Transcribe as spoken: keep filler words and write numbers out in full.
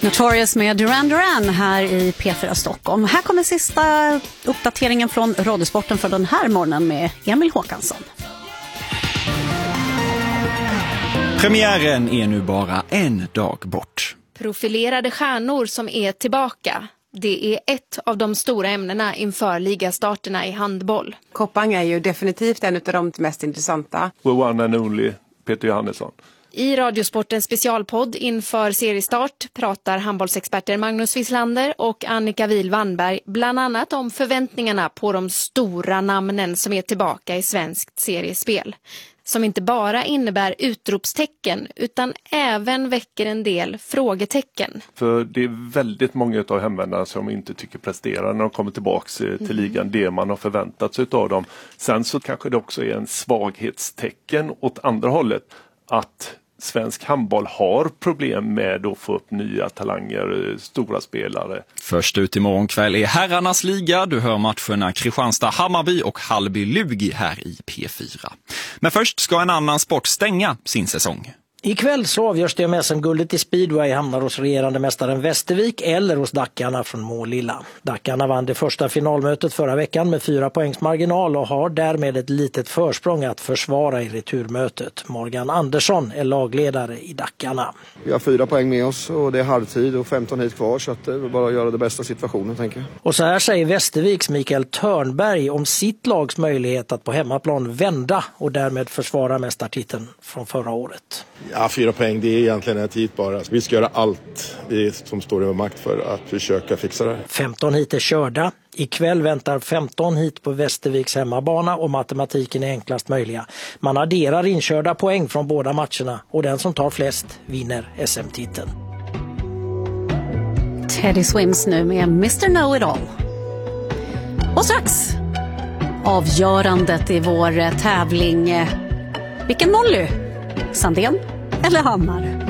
Notorious med Duran Duran här i P fyra Stockholm. Här kommer sista uppdateringen från Radiosporten för den här morgonen med Emil Håkansson. Premiären är nu bara en dag bort. Profilerade stjärnor som är tillbaka. Det är ett av de stora ämnena inför ligastarterna i handboll. Koppang är ju definitivt en av de mest intressanta. The one and only Peter Johannesson. I Radiosportens specialpodd inför seriestart pratar handbollsexperter Magnus Wislander och Annika Wihl-Wannberg bland annat om förväntningarna på de stora namnen som är tillbaka i svenskt seriespel. Som inte bara innebär utropstecken utan även väcker en del frågetecken. För det är väldigt många av hemvändarna som inte tycker presterar när de kommer tillbaka till ligan det man har förväntat sig av dem. Sen så kanske det också är en svaghetstecken åt andra hållet att svensk handboll har problem med att få upp nya talanger, stora spelare. Först ut imorgon kväll är herrarnas liga. Du hör matcherna Kristianstad-Hammarby och Hallby-Lugi här i P fyra. Men först ska en annan sport stänga sin säsong. Ikväll så avgörs det om S M-guldet i speedway hamnar hos regerande mästaren Västervik eller hos Dackarna från Målilla. Dackarna vann det första finalmötet förra veckan med fyra poängs marginal och har därmed ett litet försprång att försvara i returmötet. Morgan Andersson är lagledare i Dackarna. Vi har fyra poäng med oss och det är halvtid och femton hit kvar så att det är bara att göra det bästa situationen, tänker jag. Och så här säger Västerviks Mikael Törnberg om sitt lags möjlighet att på hemmaplan vända och därmed försvara mästartiteln från förra året. Ja, fyra poäng, det är egentligen ett hit bara. Vi ska göra allt som står över makt för att försöka fixa det. femton hit är körda. Ikväll väntar femton hit på Västerviks hemmabana och matematiken är enklast möjliga. Man adderar inkörda poäng från båda matcherna och den som tar flest vinner S M-titeln. Teddy Swims nu med mister Know-It-All. Och strax avgörandet i vår tävling. Vilken Molly? Sandén eller Hammar?